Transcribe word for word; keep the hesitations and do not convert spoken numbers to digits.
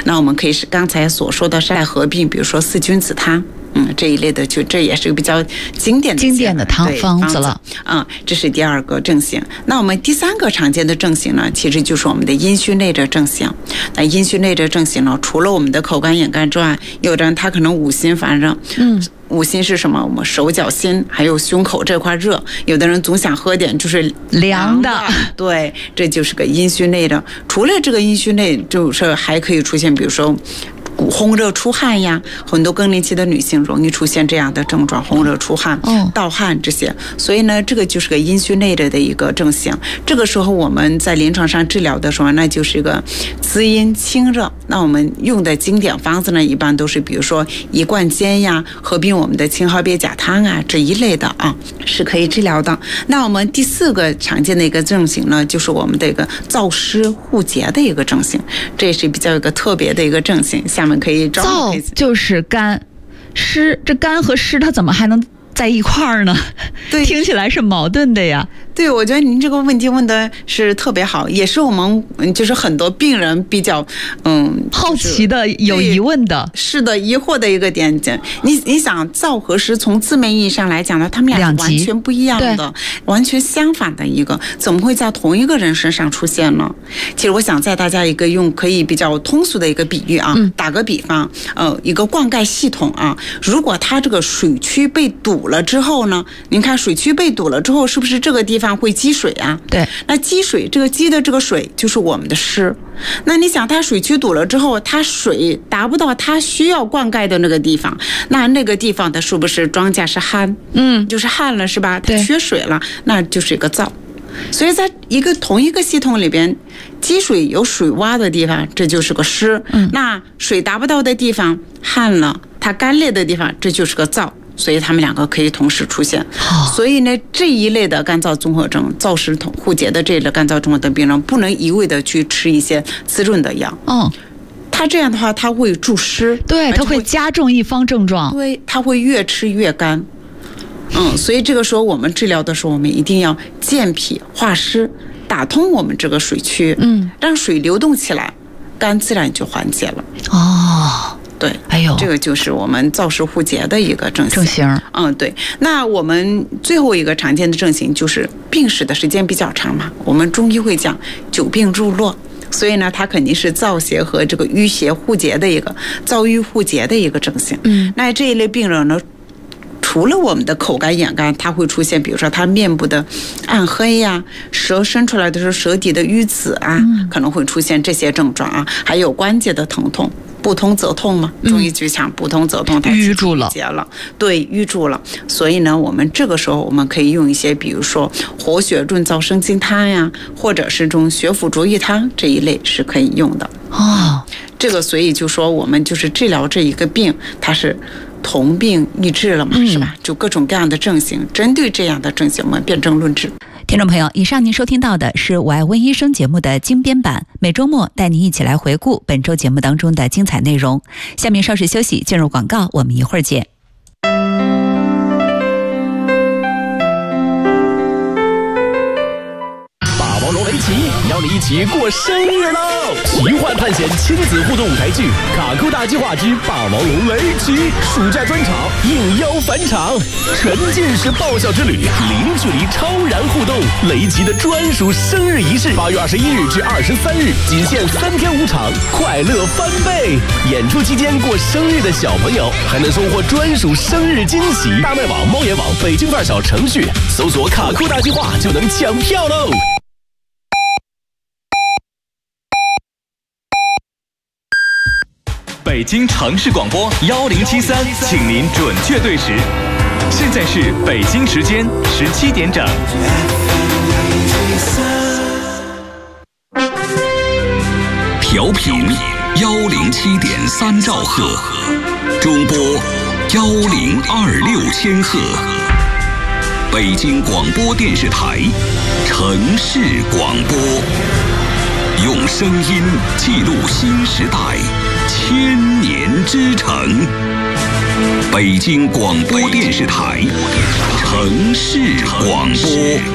那我们可以是刚才所说的晒合并，比如说四君子汤。嗯，这一类的就这也是个比较经典的经典的汤方子了。 嗯，这是第二个症型。那我们第三个常见的症型呢，其实就是我们的阴虚内热症型。那阴虚内热症型呢，除了我们的口干眼干之外，有的人他可能五心烦热。嗯。五心是什么？我们手脚心还有胸口这块热，有的人总想喝点就是凉的，对，这就是个阴虚内热。除了这个阴虚内，就是还可以出现，比如说烘热出汗呀，很多更年期的女性容易出现这样的症状，烘热出汗、盗汗这些。所以呢，这个就是个阴虚内热的一个症型。这个时候我们在临床上治疗的时候，那就是一个滋阴清热。那我们用的经典方子呢，一般都是比如说一贯煎呀，合并我们的青蒿鳖甲汤啊这一类的啊，是可以治疗的。那我们第四个常见的一个症型呢，就是我们的一个燥湿互结的一个症型，这也是比较一个特别的一个症型。下面可以燥就是干，湿这干和湿它怎么还能在一块儿呢？对，听起来是矛盾的呀。 对，我觉得您这个问题问的是特别好，也是我们就是很多病人比较嗯好奇的、有疑问的， 是的，疑惑的一个点。你你想燥和湿从字面意义上来讲呢，他们俩完全不一样的，完全相反的一个，怎么会在同一个人身上出现呢？其实我想在大家一个用可以比较通俗的一个比喻啊，嗯、打个比方，呃，一个灌溉系统啊，如果它这个水渠被堵了之后呢，您看水渠被堵了之后，是不是这个地方会积水啊？ 对， 那积水，这个积的这个水就是我们的湿。那你想，它水渠堵了之后，它水达不到它需要灌溉的那个地方，那那个地方的是不是庄稼是旱？嗯，就是旱了，是吧？它缺水了，那就是一个燥。所以在一个同一个系统里边，积水有水洼的地方，这就是个湿。嗯，那水达不到的地方，旱了，它干裂的地方，这就是个燥。所以他们两个可以同时出现，所以呢，这一类的干燥综合症、燥湿互结的这一类干燥综合症病人，不能一味的去吃一些滋润的药。嗯，他这样的话，他会助湿， 对，他会加重一方症状， 对，他会越吃越干。嗯，所以这个时候我们治疗的时候，我们一定要健脾化湿，打通我们这个水渠，嗯，让水流动起来，干自然就缓解了。哦。对，哎呦，这个就是我们燥湿互结的一个症型。 症型， 嗯，对。那我们最后一个常见的症型就是病史的时间比较长嘛，我们中医会讲久病入络，所以呢，它肯定是燥邪和这个瘀邪互结的一个燥瘀互结的一个症型。嗯，那这一类病人呢，除了我们的口干眼干，它会出现，比如说他面部的暗黑呀，舌伸出来的时候舌底的瘀紫啊，嗯、可能会出现这些症状啊，还有关节的疼痛。不通则痛嘛，中医就讲不通则痛，它淤住了， 对，淤住了。所以呢，我们这个时候我们可以用一些，比如说活血润燥生津汤呀，或者是这种血府逐瘀汤这一类是可以用的。哦，这个所以就说我们就是治疗这一个病，它是同病异治了嘛，嗯、是吧？就各种各样的症型，针对这样的症型，我们辨证论治。 听众朋友，以上您收听到的是我爱问医生节目的精编版，每周末带您一起来回顾本周节目当中的精彩内容。下面稍事休息，进入广告，我们一会儿见。 霸王龙围棋邀你一起过生日喽！奇幻探险亲子互动舞台剧《卡酷大计划之霸王龙围棋》暑假专场应邀返场，沉浸式爆笑之旅，零距离超燃互动，雷吉的专属生日仪式，八月二十一日至二十三日，仅限三天五场，快乐翻倍！演出期间过生日的小朋友还能收获专属生日惊喜。大麦网、猫眼网、北京范儿小程序搜索“卡酷大计划”就能抢票喽！ 北京城市广播幺零七三，请您准确对时。现在是北京时间十七点整。 调频幺零七点三兆赫，中波幺零二六千赫。北京广播电视台城市广播，用声音记录新时代。千年之城，北京广播电视台城市广播。